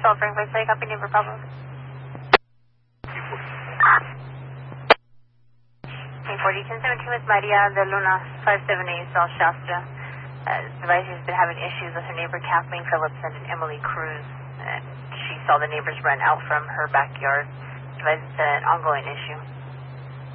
12 Frank Say, copy neighbor problem. Hey, 401017 with Maria de Luna, 578 South Shasta. Device has been having issues with her neighbor Kathleen Phillips and Emily Cruz. And she saw the neighbors run out from her backyard. Device is an ongoing issue.